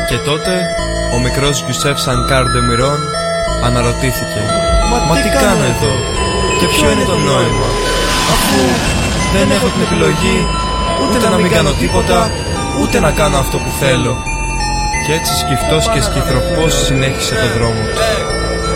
Και τότε ο μικρός Γιουσέφ Σανκάρ ντε Μιρόν αναρωτήθηκε: Μα τι κάνω εδώ και ποιο είναι το νόημα, αφού δεν έχω την επιλογή ούτε να μην κάνω τίποτα, ούτε να κάνω αυτό που θέλω. Και έτσι σκυφτός και σκυθροπός συνέχισε το δρόμο του.